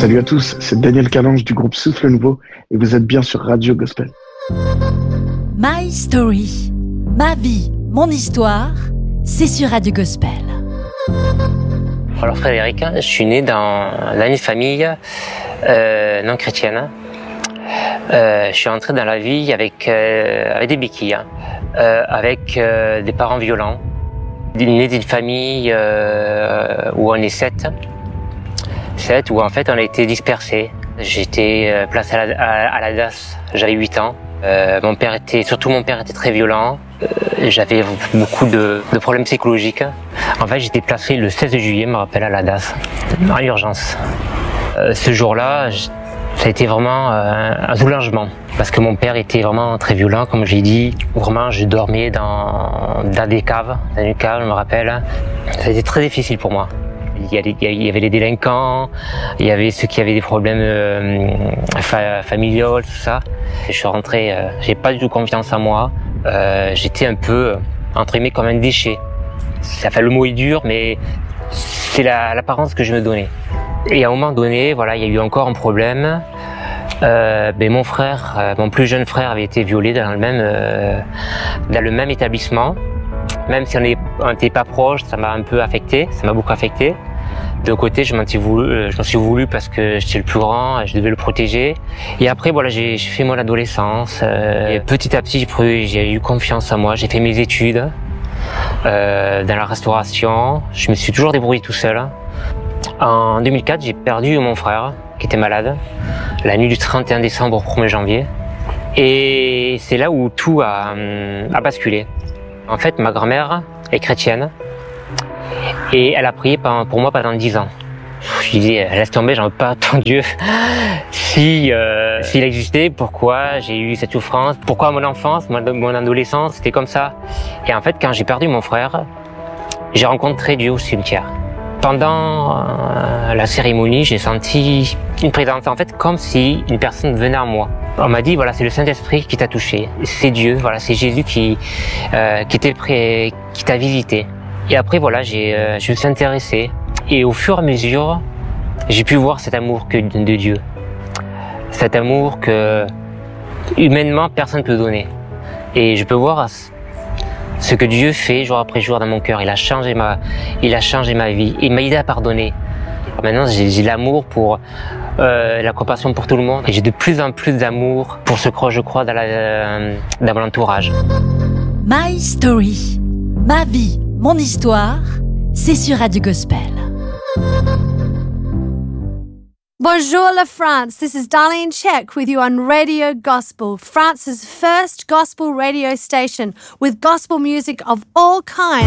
Salut à tous, c'est Daniel Calange du groupe Souffle Nouveau et vous êtes bien sur Radio Gospel. My Story, ma vie, mon histoire, c'est sur Radio Gospel. Alors Frédéric, je suis né dans une famille non chrétienne. Je suis entré dans la vie avec des béquilles, avec des parents violents. Né d'une famille où on est sept, où en fait on a été dispersés. J'étais placé à la DAS, j'avais 8 ans. Mon père était très violent. J'avais beaucoup de problèmes psychologiques. En fait, j'étais placé le 16 juillet, je me rappelle, à la DAS, en urgence. Ce jour-là, ça a été vraiment un soulagement. Parce que mon père était vraiment très violent, comme j'ai dit. Vraiment, je dormais dans une cave, je me rappelle. Ça a été très difficile pour moi. Il y avait les délinquants, il y avait ceux qui avaient des problèmes familiaux, tout ça. Je suis rentré, j'ai pas du tout confiance en moi. J'étais un peu, entre guillemets, comme un déchet. Ça fait, le mot est dur, mais c'est l'apparence que je me donnais. Et à un moment donné, voilà, il y a eu encore un problème. Mon frère, mon plus jeune frère, avait été violé dans le même établissement. Même si on n'était pas proches, ça m'a un peu affecté, ça m'a beaucoup affecté. D'un côté, je m'en suis voulu parce que j'étais le plus grand et je devais le protéger. Et après, voilà, j'ai fait mon adolescence. Et petit à petit, j'ai eu confiance en moi. J'ai fait mes études dans la restauration. Je me suis toujours débrouillé tout seul. En 2004, j'ai perdu mon frère qui était malade, la nuit du 31 décembre au 1er janvier. Et c'est là où tout a basculé. En fait, ma grand-mère est chrétienne et elle a prié pour moi pendant 10 ans. Je lui dis, laisse tomber, j'en veux pas ton Dieu. S'il existait, pourquoi j'ai eu cette souffrance? Pourquoi mon enfance, mon adolescence, c'était comme ça? Et en fait, quand j'ai perdu mon frère, j'ai rencontré Dieu au cimetière. Pendant la cérémonie, j'ai senti une présence, en fait, comme si une personne venait à moi. On m'a dit, voilà, c'est le Saint-Esprit qui t'a touché. C'est Dieu, voilà, c'est Jésus qui était prêt, qui t'a visité. Et après, voilà, je me suis intéressé. Et au fur et à mesure, j'ai pu voir cet amour de Dieu. Cet amour que, humainement, personne ne peut donner. Et je peux voir ce que Dieu fait jour après jour dans mon cœur. Il a changé ma vie. Il m'a aidé à pardonner. Maintenant, j'ai l'amour pour la compassion pour tout le monde. Et j'ai de plus en plus d'amour pour ce que je crois dans mon entourage. My Story, ma vie, mon histoire, c'est sur Radio Gospel. Bonjour la France, this is Darlene Check with you on Radio Gospel, France's first gospel radio station with gospel music of all kinds.